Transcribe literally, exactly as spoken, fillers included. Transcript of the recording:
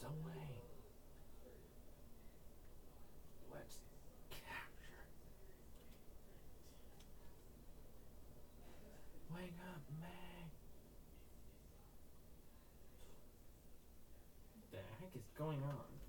away. Let's capture. Wake up, Meg. What the heck is going on?